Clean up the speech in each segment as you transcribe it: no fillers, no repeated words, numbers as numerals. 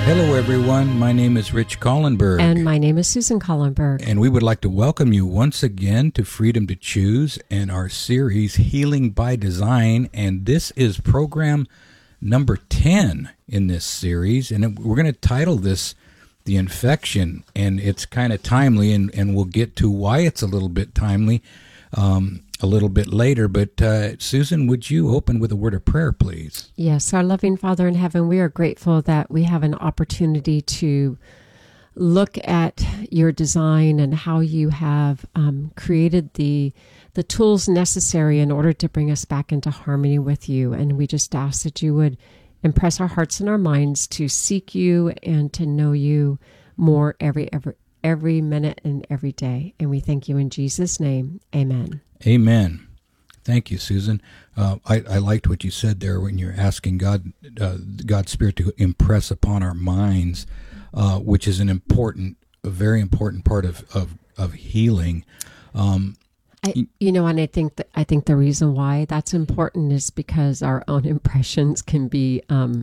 Hello, everyone. My name is Rich Collenberg. And my name is Susan Collenberg. And we would like to welcome you once again to Freedom to Choose and our series, Healing by Design. And this is program number 10 in this series. And we're going to title this The Infection. And it's kind of timely, and we'll get to why it's a little bit timely a little bit later. But Susan, would you open with a word of prayer, please? Yes, our loving Father in heaven, we are grateful that we have an opportunity to look at your design and how you have created the tools necessary in order to bring us back into harmony with you. And we just ask that you would impress our hearts and our minds to seek you and to know you more every minute and every day. And we thank you in Jesus' name. Amen. Amen. Thank you, Susan. I liked what you said there when you're asking God's Spirit to impress upon our minds, which is a very important part of healing. And I think the reason why that's important is because our own impressions can be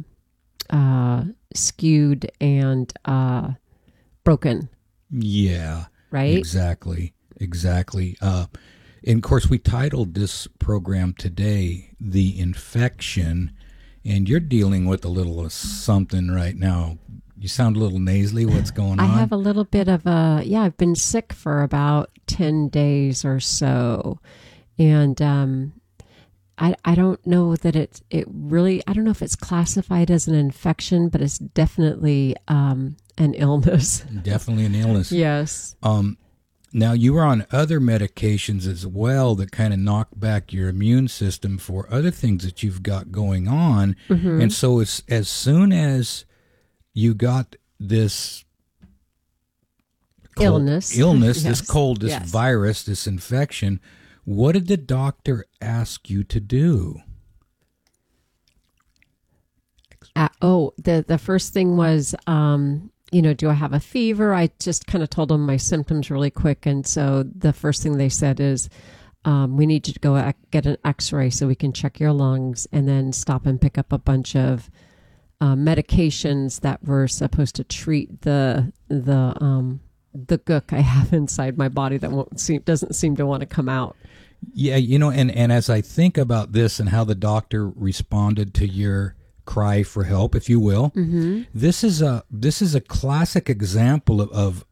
skewed and broken. Yeah. Right? Exactly. And of course, we titled this program today, The Infection, and you're dealing with a little something right now. You sound a little nasally. What's going on? I have a little bit of I've been sick for about 10 days or so. And I don't know that I don't know if it's classified as an infection, but it's definitely an illness. Definitely an illness. Yes. Now, you were on other medications as well that kind of knock back your immune system for other things that you've got going on. Mm-hmm. And so as soon as you got this illness, yes. this cold, this yes. virus, this infection, what did the doctor ask you to do? The first thing was... do I have a fever? I just kind of told them my symptoms really quick. And so the first thing they said is, we need you to go get an x-ray so we can check your lungs, and then stop and pick up a bunch of medications that were supposed to treat the gook I have inside my body that doesn't seem to want to come out. Yeah, and as I think about this and how the doctor responded to your cry for help, if you will. Mm-hmm. This is a classic example of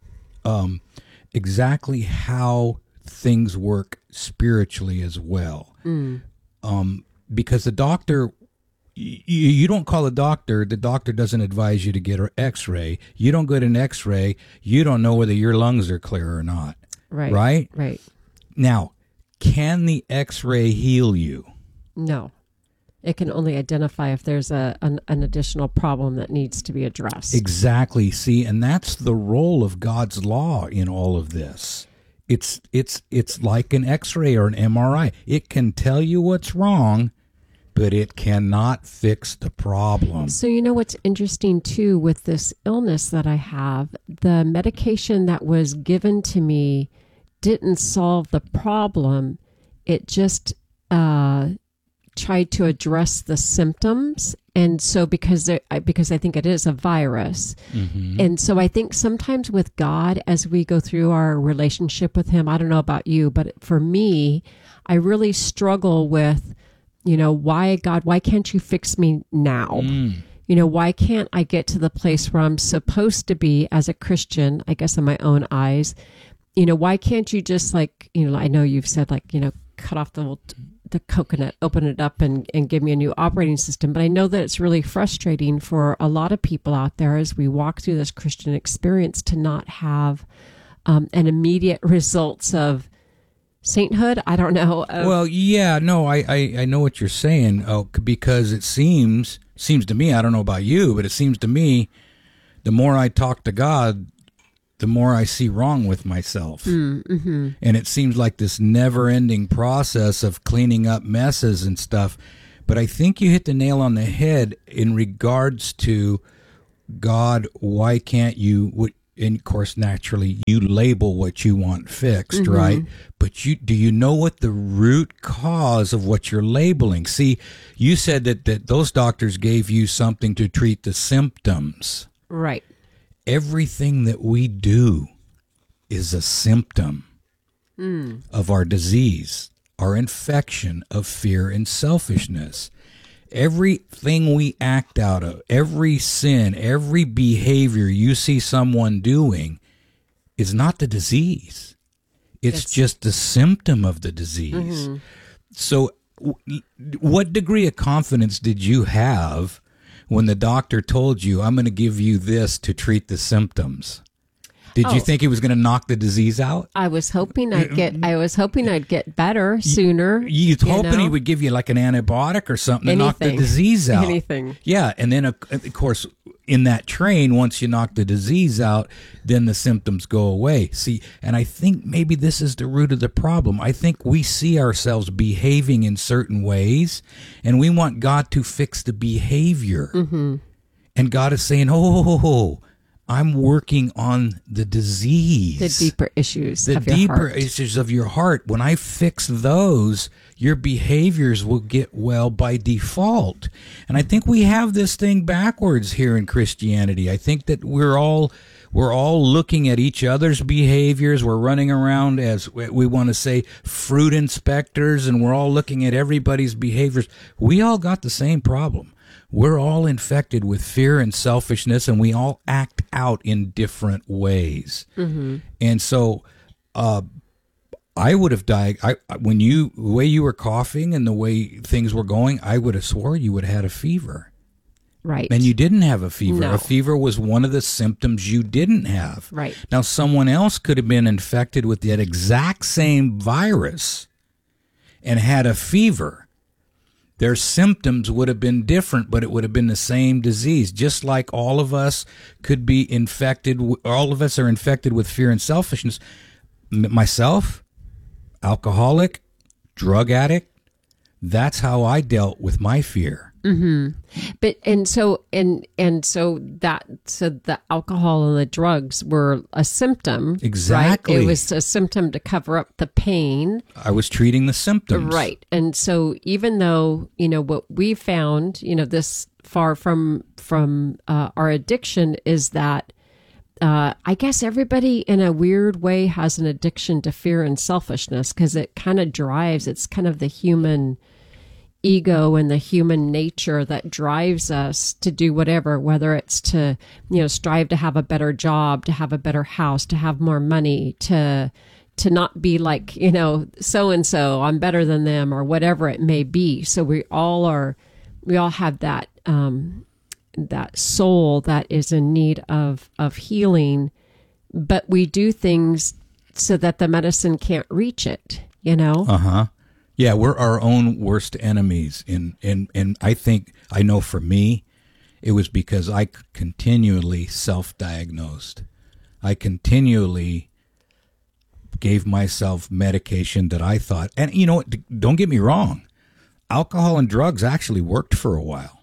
exactly how things work spiritually as well. Because the doctor, you don't call the doctor doesn't advise you to get an x-ray. You don't get an x-ray, you don't know whether your lungs are clear or not. Right? Now, can the x-ray heal you? No. It can only identify if there's an additional problem that needs to be addressed. Exactly. See, and that's the role of God's law in all of this. It's like an X-ray or an MRI. It can tell you what's wrong, but it cannot fix the problem. So what's interesting too with this illness that I have, the medication that was given to me didn't solve the problem. It just tried to address the symptoms. And so because I think it is a virus. Mm-hmm. And so I think sometimes with God, as we go through our relationship with him, I don't know about you, but for me, I really struggle with, why can't you fix me now? Why can't I get to the place where I'm supposed to be as a Christian, I guess in my own eyes? Why can't you just I know you've said cut off the coconut, open it up and give me a new operating system. But I know that it's really frustrating for a lot of people out there as we walk through this Christian experience to not have an immediate results of sainthood. I don't know. Well, yeah, no, I know what you're saying. Because it seems to me, I don't know about you, but it seems to me, the more I talk to God, the more I see wrong with myself. Mm-hmm. And it seems like this never-ending process of cleaning up messes and stuff. But I think you hit the nail on the head in regards to God, why can't you, and of course, naturally, you label what you want fixed, mm-hmm. right? But do you know what the root cause of what you're labeling? See, you said that those doctors gave you something to treat the symptoms. Right. Everything that we do is a symptom of our disease, our infection of fear and selfishness. Everything we act out of, every sin, every behavior you see someone doing is not the disease. It's just the symptom of the disease. So what degree of confidence did you have when the doctor told you, I'm going to give you this to treat the symptoms? Did you think he was going to knock the disease out? I was hoping I'd get better sooner. You hoping he would give you like an antibiotic or something to knock the disease out. Anything. Yeah, and then of course in that train, once you knock the disease out, then the symptoms go away. See, and I think maybe this is the root of the problem. I think we see ourselves behaving in certain ways, and we want God to fix the behavior. And God is saying, oh, I'm working on the disease. The deeper issues of your heart. The deeper issues of your heart. When I fix those, your behaviors will get well by default. And I think we have this thing backwards here in Christianity. I think that we're all looking at each other's behaviors. We're running around, as we want to say, fruit inspectors, and we're all looking at everybody's behaviors. We all got the same problem. We're all infected with fear and selfishness, and we all act out in different ways. And so I would have died. The way you were coughing and the way things were going, I would have swore you would have had a fever. Right. And you didn't have a fever. No. A fever was one of the symptoms you didn't have. Right. Now, someone else could have been infected with that exact same virus and had a fever. Their symptoms would have been different, but it would have been the same disease. Just like all of us could be infected, all of us are infected with fear and selfishness. Myself, alcoholic, drug addict, that's how I dealt with my fear. But so the alcohol and the drugs were a symptom. Exactly. Right? It was a symptom to cover up the pain. I was treating the symptoms. Right. And so even though, what we found, this far from our addiction is that I guess everybody in a weird way has an addiction to fear and selfishness because it kind of drives, it's kind of the human ego and the human nature that drives us to do whatever, whether it's to, strive to have a better job, to have a better house, to have more money, to not be like, so-and-so, I'm better than them, or whatever it may be. So we all have that, that soul that is in need of healing, but we do things so that the medicine can't reach it, Yeah, we're our own worst enemies. And I know for me, it was because I continually self-diagnosed. I continually gave myself medication that I thought, and don't get me wrong, alcohol and drugs actually worked for a while.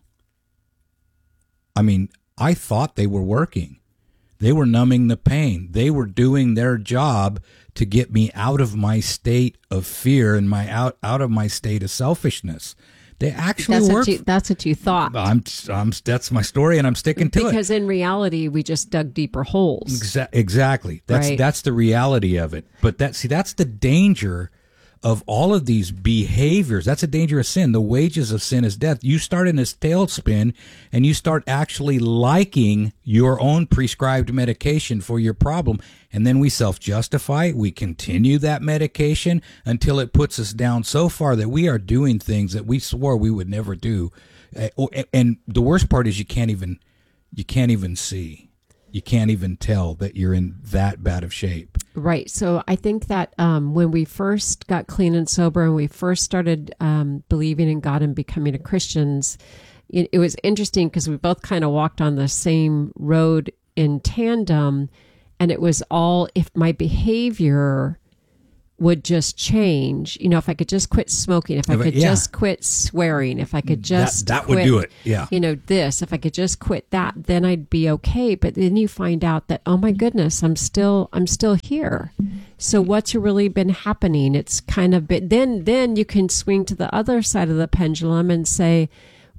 I mean, I thought they were working. They were numbing the pain. They were doing their job to get me out of my state of fear and out of my state of selfishness. They actually worked. That's what you thought. That's my story, and I'm sticking to it. Because in reality, we just dug deeper holes. Exactly. That's the reality of it. But that's the danger of all of these behaviors. That's a dangerous sin. The wages of sin is death. You start in this tailspin, and you start actually liking your own prescribed medication for your problem. And then we self-justify. We continue that medication until it puts us down so far that we are doing things that we swore we would never do. And the worst part is you can't even see. You can't even tell that you're in that bad of shape. Right. So I think that when we first got clean and sober and we first started believing in God and becoming Christians, it was interesting because we both kind of walked on the same road in tandem. And it was all, if my behavior would just change, if I could just quit smoking, if I could just quit swearing, if I could just that quit, would do it. Yeah. If I could just quit that, then I'd be okay. But then you find out that, oh my goodness, I'm still here. So what's really been happening? It's kind of been, then you can swing to the other side of the pendulum and say,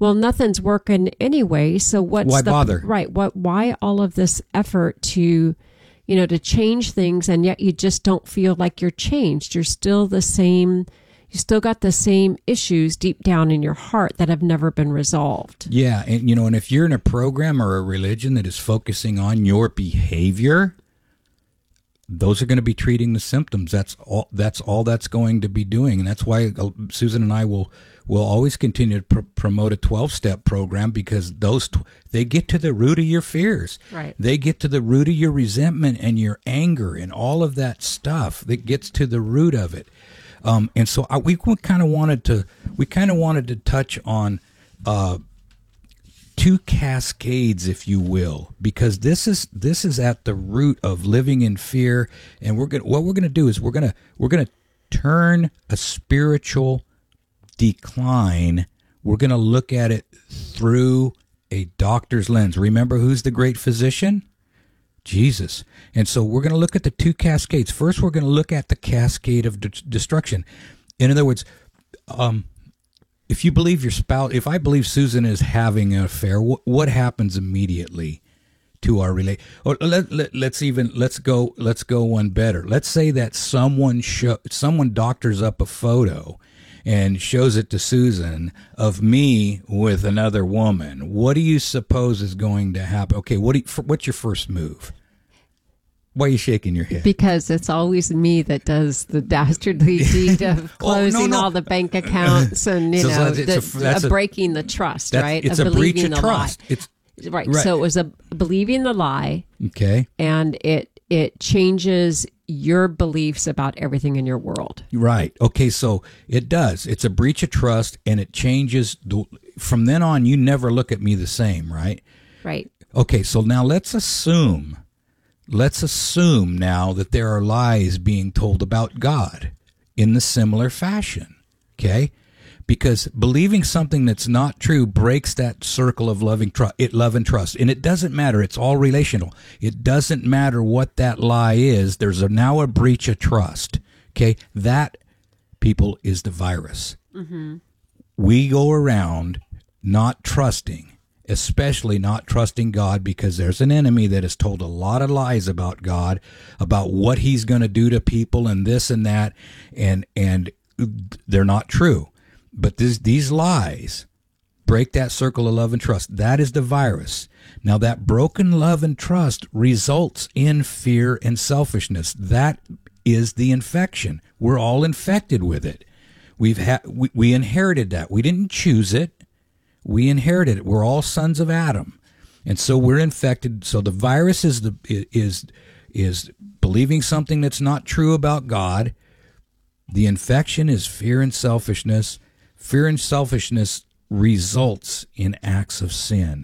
well, nothing's working anyway. So Why bother? Right. Why all of this effort to, to change things, and yet you just don't feel like you're changed. You're still the same. You still got the same issues deep down in your heart that have never been resolved. Yeah, and and if you're in a program or a religion that is focusing on your behavior, those are going to be treating the symptoms. That's all that's going to be doing, and that's why Susan and I will always continue to promote a 12-step program, because they get to the root of your fears. Right. They get to the root of your resentment and your anger and all of that stuff. That gets to the root of it. And so we kind of wanted to touch on two cascades, if you will, because this is at the root of living in fear. And what we're gonna do is we're gonna turn a spiritual decline. We're gonna look at it through a doctor's lens. Remember, who's the great physician? Jesus. And so we're going to look at the two cascades. First, we're going to look at the cascade of destruction. In other words, if you believe your spouse, if I believe Susan is having an affair, what happens immediately to our relate? Or let's go one better. Let's say that someone doctors up a photo and shows it to Susan of me with another woman. What do you suppose is going to happen? Okay, what's your first move? Why are you shaking your head? Because it's always me that does the dastardly deed of closing all the bank accounts and, breaking the trust, right? It's a breach of trust. Right. So it was a believing the lie. Okay. And it changes your beliefs about everything in your world. Right. Okay, so it does. It's a breach of trust, and it changes. From then on, you never look at me the same, right? Right. Okay, so now let's assume now that there are lies being told about God in the similar fashion, okay? Because believing something that's not true breaks that circle of love and trust. And it doesn't matter. It's all relational. It doesn't matter what that lie is. There's now a breach of trust. Okay? That, people, is the virus. Mm-hmm. We go around not trusting, especially not trusting God, because there's an enemy that has told a lot of lies about God, about what he's going to do to people and this and that, and they're not true. But these lies break that circle of love and trust. That is the virus. Now, that broken love and trust results in fear and selfishness. That is the infection. We're all infected with it. We inherited that. We didn't choose it. We inherited it. We're all sons of Adam, and so we're infected. So the virus is believing something that's not true about God. The infection is fear and selfishness. Fear and selfishness results in acts of sin.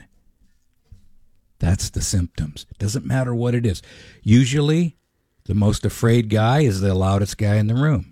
That's the symptoms. Doesn't matter what it is. Usually, the most afraid guy is the loudest guy in the room.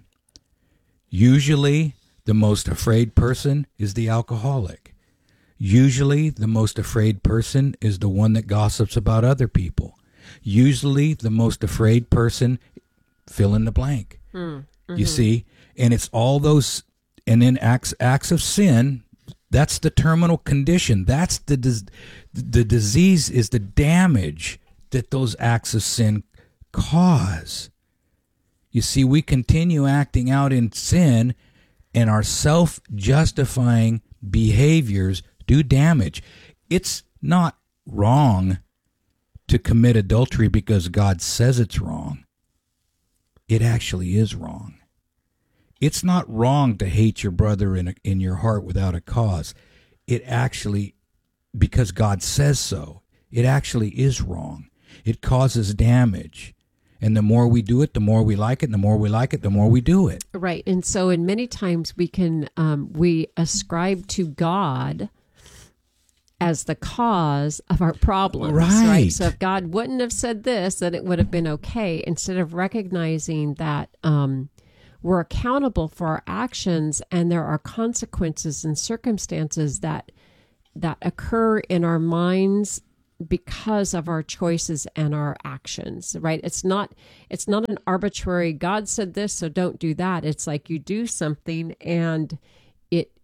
Usually, the most afraid person is the alcoholic. Usually, the most afraid person is the one that gossips about other people. Usually, the most afraid person, fill in the blank. Mm-hmm. You see? And it's all those... And then acts of sin, that's the terminal condition. That's the disease, is the damage that those acts of sin cause. You see, we continue acting out in sin, and our self-justifying behaviors do damage. It's not wrong to commit adultery because God says it's wrong. It actually is wrong. It's not wrong to hate your brother in your heart without a cause. It actually, because God says so, it actually is wrong. It causes damage. And the more we do it, the more we like it. And the more we like it, the more we do it. Right. And so in many times we ascribe to God as the cause of our problems. Right. So if God wouldn't have said this, then it would have been okay. Instead of recognizing that we're accountable for our actions, and there are consequences and circumstances that occur in our minds because of our choices and our actions, right? It's not an arbitrary, God said this, so don't do that. It's like you do something and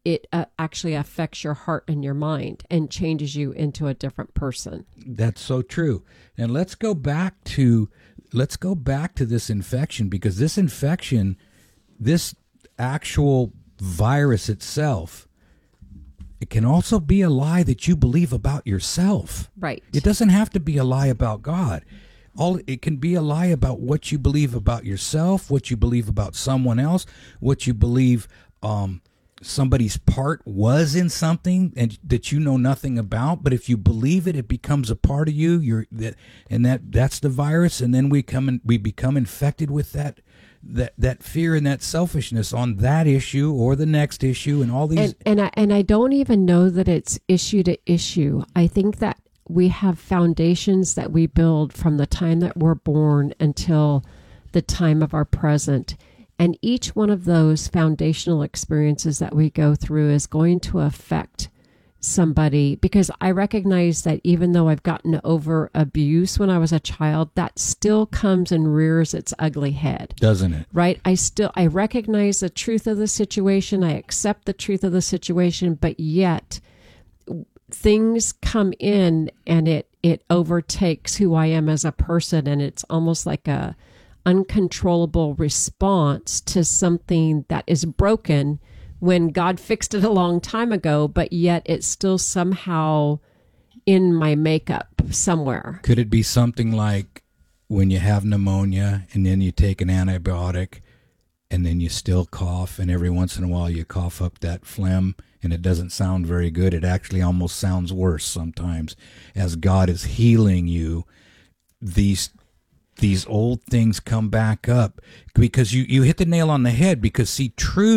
it actually affects your heart and your mind and changes you into a different person. That's so true. And let's go back to this infection, because this infection, this actual virus itself, it can also be a lie that you believe about yourself. Right. It doesn't have to be a lie about God. It can be a lie about what you believe about yourself, what you believe about someone else, what you believe somebody's part was in something and that you know nothing about. But if you believe it, it becomes a part of you. That's the virus, and then we become infected with that fear and that selfishness on that issue or the next issue and all these. And I don't even know that it's issue to issue. I think that we have foundations that we build from the time that we're born until the time of our present. And each one of those foundational experiences that we go through is going to affect somebody, because I recognize that even though I've gotten over abuse when I was a child, that still comes and rears its ugly head. Doesn't it? Right? I recognize the truth of the situation. I accept the truth of the situation, but yet things come in and it overtakes who I am as a person, and it's almost like a uncontrollable response to something that is broken when God fixed it a long time ago, but yet it's still somehow in my makeup somewhere. Could it be something like when you have pneumonia and then you take an antibiotic and then you still cough, and every once in a while you cough up that phlegm and it doesn't sound very good? It actually almost sounds worse sometimes. As God is healing you, these old things come back up, because you hit the nail on the head. Because see,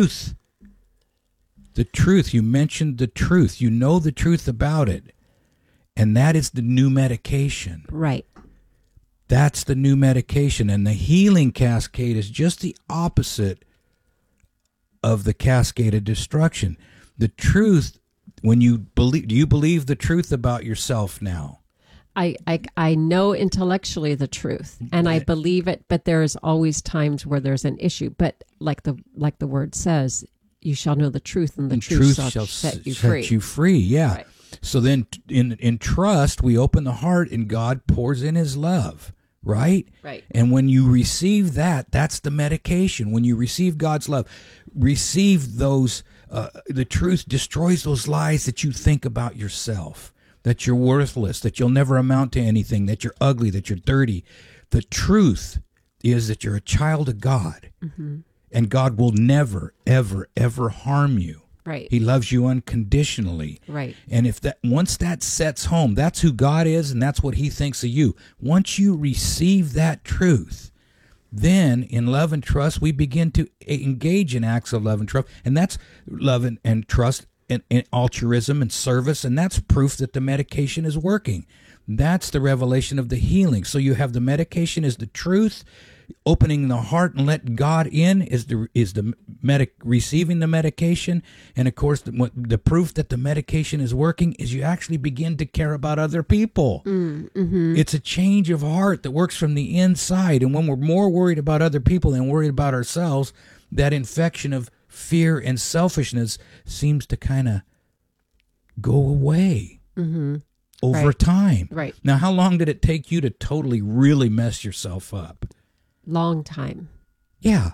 the truth, you mentioned the truth, you know the truth about it, and that is the new medication. Right. That's the new medication, and the healing cascade is just the opposite of the cascade of destruction. The truth, when you believe, do you believe the truth about yourself now? I know intellectually the truth, and I believe it, but there's always times where there's an issue. But like the word says, you shall know the truth, and the truth shall set you free. Set you free, yeah. Right. So then in trust, we open the heart and God pours in his love, right? Right. And when you receive that, that's the medication. When you receive God's love, receive those, the truth destroys those lies that you think about yourself, that you're worthless, that you'll never amount to anything, that you're ugly, that you're dirty. The truth is that you're a child of God, mm-hmm. and God will never, ever, ever harm you. Right. He loves you unconditionally. Right. And once that sets home, that's who God is, and that's what he thinks of you. Once you receive that truth, then in love and trust, we begin to engage in acts of love and trust. And that's love and trust and altruism and service, and that's proof that the medication is working. That's the revelation of the healing. So you have the medication is the truth, opening the heart and let God in is receiving the medication, and of course the proof that the medication is working is you actually begin to care about other people. Mm-hmm. It's a change of heart that works from the inside, and when we're more worried about other people than worried about ourselves, that infection of fear and selfishness seems to kind of go away over time. Right. Now, how long did it take you to totally really mess yourself up? Long time. Yeah.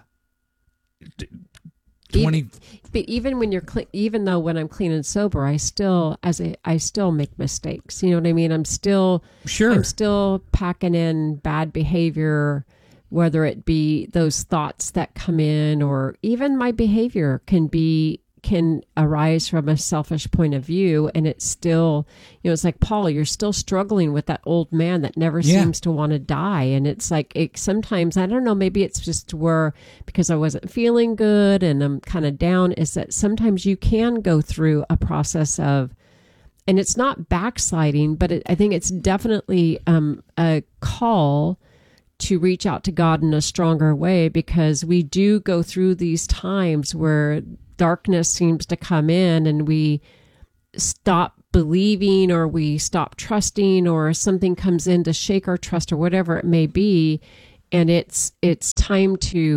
20. But even when you're even though when I'm clean and sober, I still make mistakes. You know what I mean? I'm still packing in bad behavior, whether it be those thoughts that come in, or even my behavior can arise from a selfish point of view. And it's still, it's like, Paul, you're still struggling with that old man that never seems to want to die. And it's like, sometimes, I don't know, maybe it's just where, because I wasn't feeling good and I'm kind of down, is that sometimes you can go through a process of, and it's not backsliding, but I think it's definitely a call to reach out to God in a stronger way, because we do go through these times where darkness seems to come in and we stop believing, or we stop trusting, or something comes in to shake our trust, or whatever it may be. And it's time to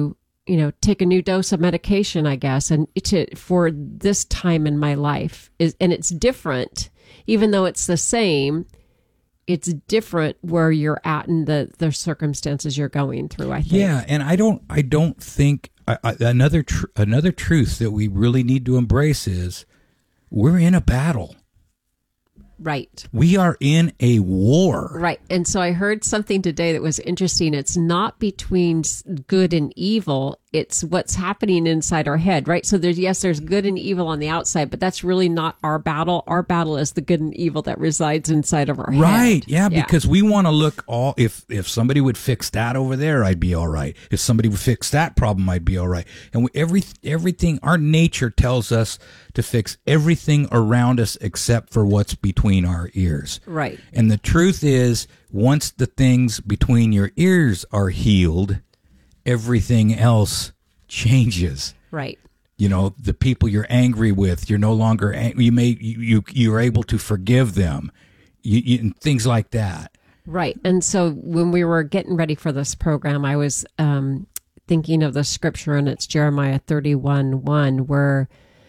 take a new dose of medication, I guess, and for this time in my life and it's different, even though it's the same. It's different where you're at in the circumstances you're going through, I think. Yeah, and I don't think another truth that we really need to embrace is we're in a battle. Right. We are in a war. Right. And so I heard something today that was interesting. It's not between good and evil. It's what's happening inside our head, right? So there's good and evil on the outside, but that's really not our battle. Our battle is the good and evil that resides inside of our head. Right. Yeah, because we want to look if somebody would fix that over there, I'd be all right. If somebody would fix that problem, I'd be all right. And everything, our nature tells us to fix everything around us except for what's between our ears. Right. And the truth is, once the things between your ears are healed, everything else changes. Right. The people you're angry with, you're no longer you're able to forgive them. And things like that. Right. And so when we were getting ready for this program, I was thinking of the scripture, and it's Jeremiah 31:1, where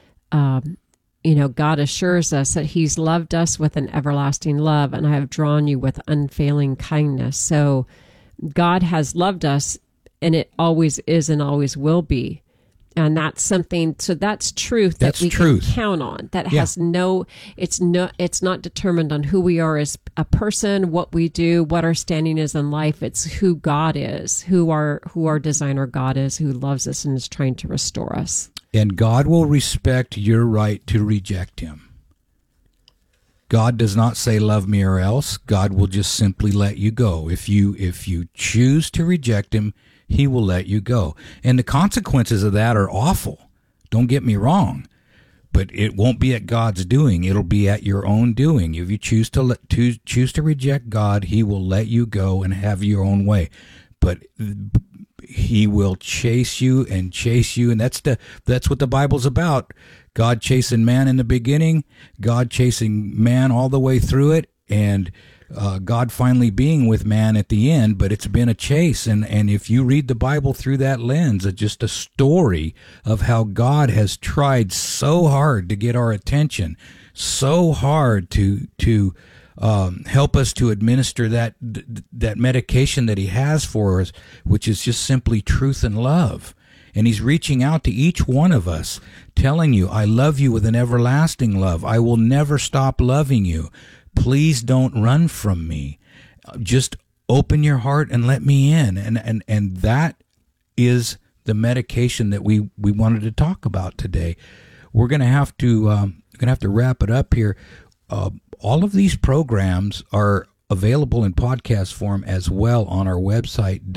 God assures us that he's loved us with an everlasting love, and I have drawn you with unfailing kindness. So God has loved us, and it always is and always will be. And that's something, so that's truth that we can count on. That has it's not determined on who we are as a person, what we do, what our standing is in life. It's who God is, who our designer God is, who loves us and is trying to restore us. And God will respect your right to reject him. God does not say, love me or else. God will just simply let you go. If you choose to reject him, he will let you go. And the consequences of that are awful. Don't get me wrong. But it won't be at God's doing. It'll be at your own doing. If you choose to reject God, he will let you go and have your own way. But he will chase you, and that's what the Bible's about. God chasing man in the beginning, God chasing man all the way through it, and God finally being with man at the end. But it's been a chase, and if you read the Bible through that lens, it's just a story of how God has tried so hard to get our attention, so hard to help us to administer that medication that he has for us, which is just simply truth and love. And he's reaching out to each one of us, telling you, I love you with an everlasting love. I will never stop loving you. Please don't run from me. Just open your heart and let me in. And that is the medication that we wanted to talk about today. We're going to have to wrap it up here. All of these programs are available in podcast form as well on our website,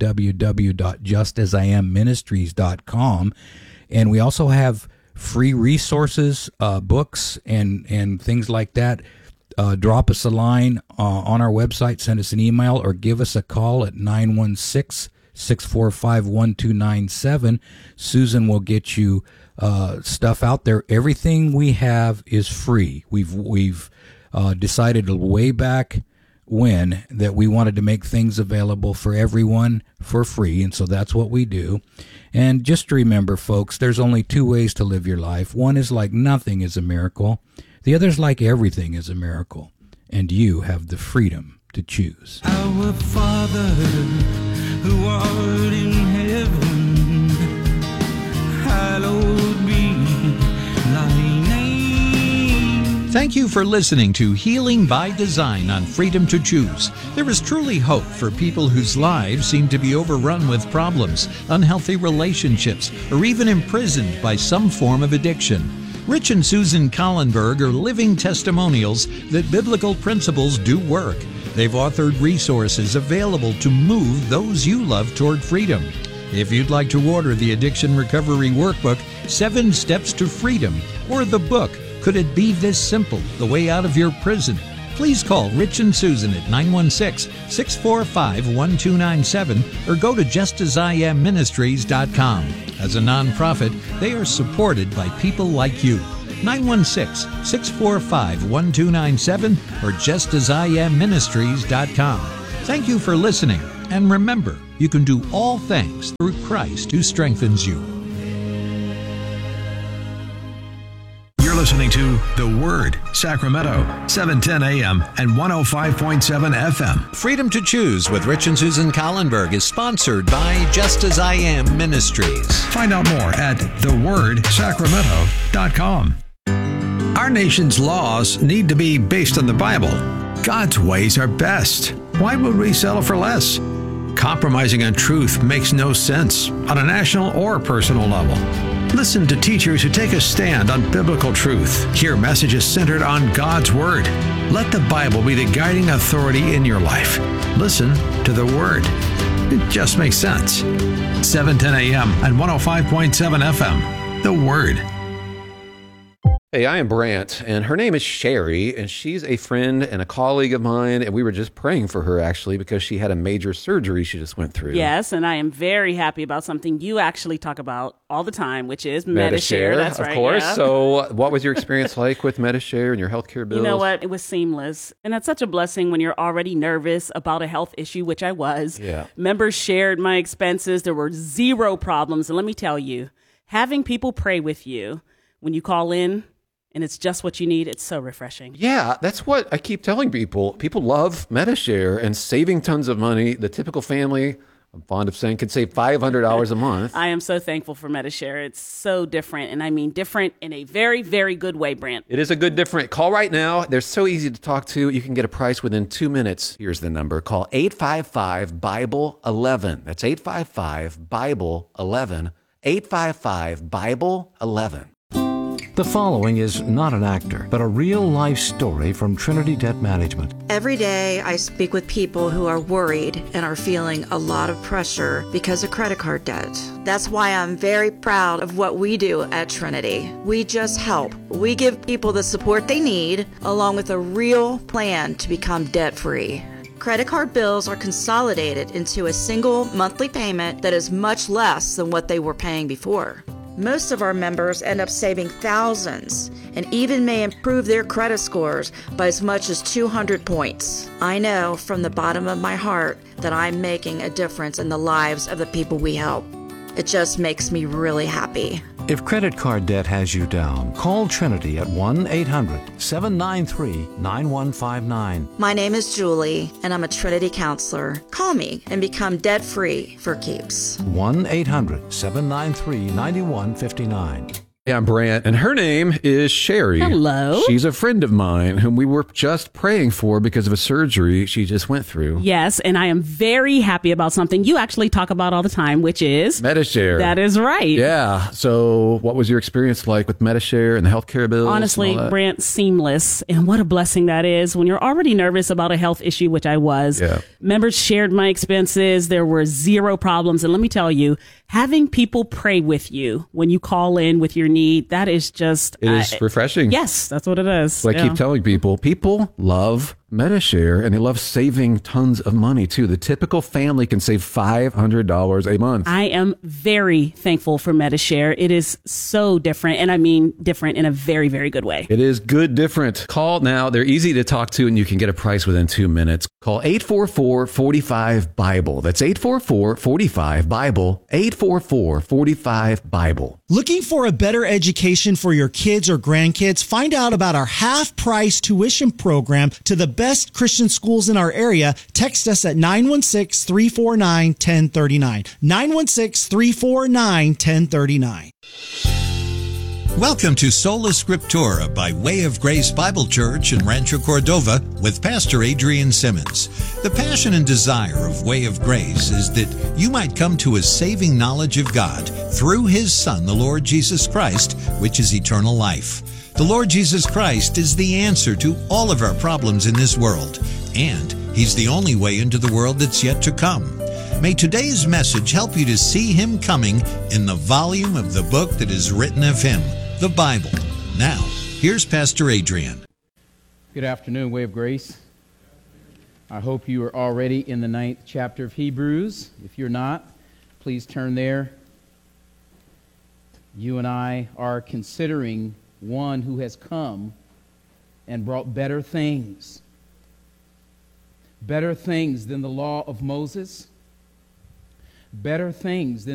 www.justasIamministries.com. And we also have free resources, books, and things like that. Drop us a line on our website, send us an email, or give us a call at 916-645-1297. Susan will get you stuff out there. Everything we have is free. We've decided way back when that we wanted to make things available for everyone for free, and so that's what we do. And just remember, folks, there's only two ways to live your life. One is like nothing is a miracle. The other is like everything is a miracle. And you have the freedom to choose. Our Father, who art in heaven, hallowed be thy name. Thank you for listening to Healing by Design on Freedom to Choose. There is truly hope for people whose lives seem to be overrun with problems, unhealthy relationships, or even imprisoned by some form of addiction. Rich and Susan Collenberg are living testimonials that biblical principles do work. They've authored resources available to move those you love toward freedom. If you'd like to order the Addiction Recovery Workbook, 7 Steps to Freedom, or the book, Could It Be This Simple? The Way Out of Your Prison? Please call Rich and Susan at 916-645-1297 or go to justasIamministries.com. As a nonprofit, they are supported by people like you. 916-645-1297 or justasIamministries.com. Thank you for listening. And remember, you can do all things through Christ who strengthens you. You're listening to The Word, Sacramento, 710 AM and 105.7 FM. Freedom to Choose with Rich and Susan Collenberg is sponsored by Just As I Am Ministries. Find out more at thewordsacramento.com. Our nation's laws need to be based on the Bible. God's ways are best. Why would we settle for less? Compromising on truth makes no sense on a national or personal level. Listen to teachers who take a stand on biblical truth. Hear messages centered on God's Word. Let the Bible be the guiding authority in your life. Listen to the Word. It just makes sense. 710 AM and 105.7 FM. The Word. Hey, I am Brant, and her name is Sherry, and she's a friend and a colleague of mine, and we were just praying for her, actually, because she had a major surgery she just went through. Yes, and I am very happy about something you actually talk about all the time, which is Medi-Share. That's right. Of course. Yeah. So what was your experience like with Medi-Share and your healthcare bills? You know what? It was seamless. And that's such a blessing when you're already nervous about a health issue, which I was. Yeah. Members shared my expenses. There were zero problems. And let me tell you, having people pray with you when you call in, and it's just what you need, it's so refreshing. Yeah, that's what I keep telling people. People love Medi-Share and saving tons of money. The typical family, I'm fond of saying, can save $500 a month. I am so thankful for Medi-Share. It's so different, and I mean different in a very, very good way, Brant. It is a good different. Call right now. They're so easy to talk to. You can get a price within 2 minutes. Here's the number. Call 855-BIBLE-11. That's 855-BIBLE-11. 855-BIBLE-11. The following is not an actor, but a real-life story from Trinity Debt Management. Every day I speak with people who are worried and are feeling a lot of pressure because of credit card debt. That's why I'm very proud of what we do at Trinity. We just help. We give people the support they need, along with a real plan to become debt-free. Credit card bills are consolidated into a single monthly payment that is much less than what they were paying before. Most of our members end up saving thousands and even may improve their credit scores by as much as 200 points. I know from the bottom of my heart that I'm making a difference in the lives of the people we help. It just makes me really happy. If credit card debt has you down, call Trinity at 1-800-793-9159. My name is Julie, and I'm a Trinity counselor. Call me and become debt-free for keeps. 1-800-793-9159. Yeah, I'm Brant, and her name is Sherry. Hello. She's a friend of mine whom we were just praying for because of a surgery she just went through. Yes, and I am very happy about something you actually talk about all the time, which is Medi-Share. That is right. Yeah. So what was your experience like with Medi-Share and the healthcare bills? Honestly, Brant, seamless. And what a blessing that is when you're already nervous about a health issue, which I was. Yeah. Members shared my expenses. There were zero problems. And let me tell you, having people pray with you when you call in with your need, that is just... It is refreshing. Yes, that's what it is. So I keep telling people love Medi-Share, and they love saving tons of money, too. The typical family can save $500 a month. I am very thankful for Medi-Share. It is so different, and I mean different in a very, very good way. It is good different. Call now. They're easy to talk to, and you can get a price within 2 minutes. Call 844-45-BIBLE. That's 844-45-BIBLE. 844-45-BIBLE. Looking for a better education for your kids or grandkids? Find out about our half-price tuition program to the best Christian schools in our area. Text us at 916-349-1039. 916-349-1039. Welcome to Sola Scriptura by Way of Grace Bible Church in Rancho Cordova with Pastor Adrian Simmons. The passion and desire of Way of Grace is that you might come to a saving knowledge of God through His Son, the Lord Jesus Christ, which is eternal life. The Lord Jesus Christ is the answer to all of our problems in this world, and He's the only way into the world that's yet to come. May today's message help you to see Him coming in the volume of the book that is written of Him, the Bible. Now, here's Pastor Adrian. Good afternoon, Way of Grace. I hope you are already in the 9th chapter of Hebrews. If you're not, please turn there. You and I are considering one who has come and brought better things than the law of Moses, better things than